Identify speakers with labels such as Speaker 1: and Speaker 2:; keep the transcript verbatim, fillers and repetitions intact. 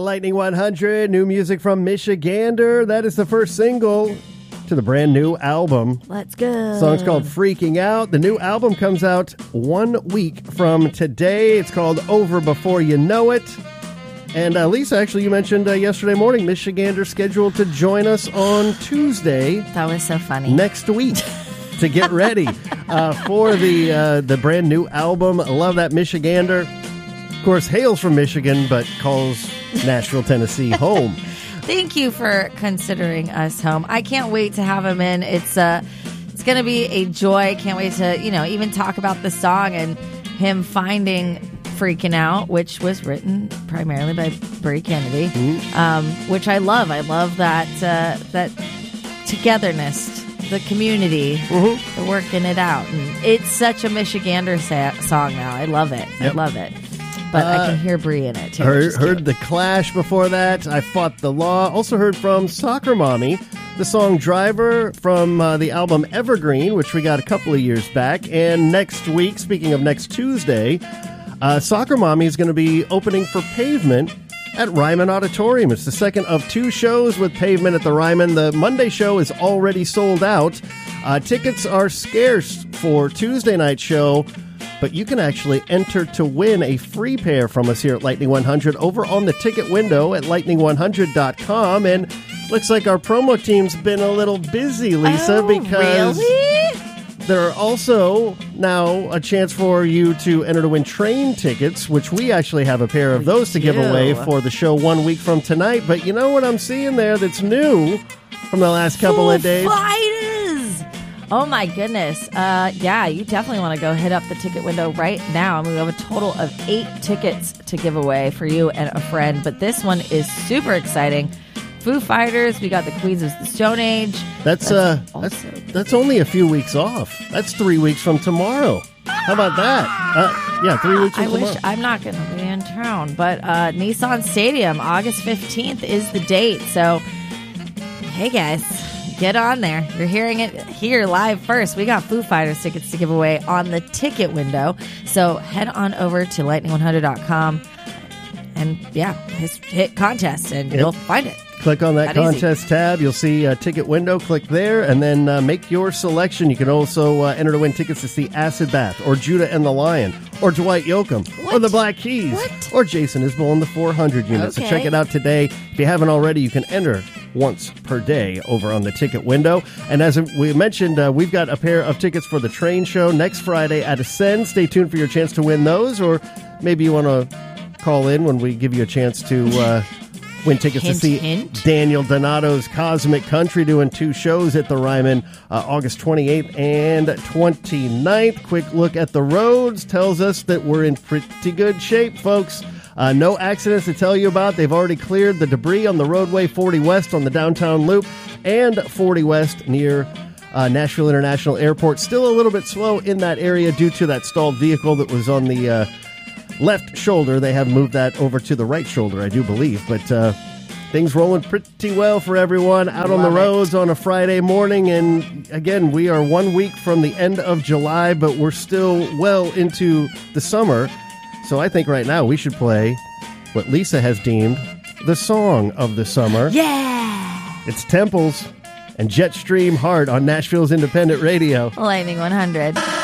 Speaker 1: Lightning one hundred, new music from Michigander. That is the first single to the brand new album.
Speaker 2: Let's go.
Speaker 1: The song's called Freaking Out. The new album comes out one week from today. It's called Over Before You Know It. And uh, Lisa, actually, you mentioned uh, yesterday morning, Michigander scheduled to join us on Tuesday.
Speaker 2: That was so funny.
Speaker 1: Next week to get ready uh, for the uh, the brand new album. I love that Michigander. Of course, hails from Michigan, but calls Nashville, Tennessee home.
Speaker 2: Thank you for considering us home. I can't wait to have him in. It's uh, it's going to be a joy. Can't wait to, you know, even talk about the song and him finding Freaking Out, which was written primarily by Brie Kennedy, mm-hmm. um, which I love. I love that uh, that togetherness, the community, mm-hmm. the working it out. And it's such a Michigander sa- song now. I love it. Yep. I love it. But uh, I can hear Brie in it, too.
Speaker 1: Heard, heard The Clash before that. I Fought the Law. Also heard from Soccer Mommy, the song Driver from uh, the album Evergreen, which we got a couple of years back. And next week, speaking of next Tuesday, uh, Soccer Mommy is going to be opening for Pavement at Ryman Auditorium. It's the second of two shows with Pavement at the Ryman. The Monday show is already sold out. Uh, tickets are scarce for Tuesday night show, but you can actually enter to win a free pair from us here at Lightning one hundred over on the ticket window at lightning one hundred dot com. And looks like our promo team's been a little busy, Lisa,
Speaker 2: oh,
Speaker 1: because
Speaker 2: really?
Speaker 1: there are also now a chance for you to enter to win train tickets, which we actually have a pair of those to give away for the show one week from tonight. But you know what I'm seeing there that's new from the last couple
Speaker 2: Foo
Speaker 1: of days?
Speaker 2: Fighters! Oh my goodness. Uh, yeah, you definitely want to go hit up the ticket window right now. I mean, we have a total of eight tickets to give away for you and a friend, but this one is super exciting. Foo Fighters, we got the Queens of the Stone Age.
Speaker 1: That's, that's uh, also that's, that's only a few weeks off. That's three weeks from tomorrow. How about that? Uh, yeah, three weeks from
Speaker 2: I
Speaker 1: tomorrow.
Speaker 2: wish I'm not going to be in town, but uh, Nissan Stadium, August fifteenth is the date. So, hey guys, get on there. You're hearing it here live first. We got Foo Fighters tickets to give away on the ticket window. So head on over to lightning one hundred dot com and, yeah, hit, hit contest and yep. you'll find it.
Speaker 1: Click on that, that contest easy. tab. You'll see a ticket window. Click there and then uh, make your selection. You can also uh, enter to win tickets to see Acid Bath or Judah and the Lion or Dwight Yoakam what? or the Black Keys
Speaker 2: what?
Speaker 1: or Jason Isbell in the four hundred unit.
Speaker 2: Okay.
Speaker 1: So check it out today. If you haven't already, you can enter once per day over on the ticket window. And as we mentioned, uh, we've got a pair of tickets for the train show next Friday at Ascend. Stay tuned for your chance to win those, or maybe you want to call in when we give you a chance to uh, win tickets
Speaker 2: hint,
Speaker 1: to see
Speaker 2: hint.
Speaker 1: Daniel Donato's Cosmic Country doing two shows at the Ryman uh, August twenty-eighth and twenty-ninth. Quick look at the roads tells us that we're in pretty good shape, folks. Uh, no accidents to tell you about. They've already cleared the debris on the roadway forty West on the downtown loop and forty West near uh, Nashville International Airport. Still a little bit slow in that area due to that stalled vehicle that was on the uh, left shoulder. They have moved that over to the right shoulder, I do believe. But uh, things rolling pretty well for everyone out on the roads on a Friday morning. And again, we are one week from the end of July, but we're still well into the summer. So I think right now we should play what Lisa has deemed the song of the summer.
Speaker 2: Yeah!
Speaker 1: It's Temples and Jetstream Heart on Nashville's Independent Radio.
Speaker 2: Lightning one hundred.